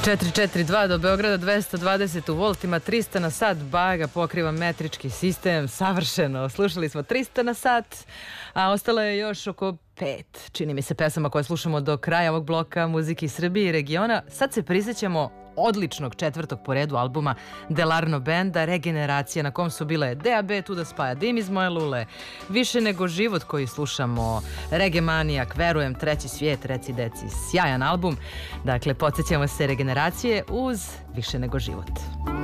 442 do Beograda 220 u voltima, 300 na sat, Baga pokriva metrički sistem, savršeno. Slušali smo 300 na sat, a ostalo je još oko 5, čini mi se, pesama koje slušamo do kraja ovog bloka muzike iz Srbije i regiona. Sad se prisjećamo odličnog 4. po redu albuma Delarno benda Regeneracija, na kom su bile DAB, Tu da spaja, Dim iz moje lule, Više nego život koji slušamo, Rege manijak, Verujem, Treći svijet, Reci deci, sjajan album. Dakle, podsjećamo se Regeneracije uz Više nego život.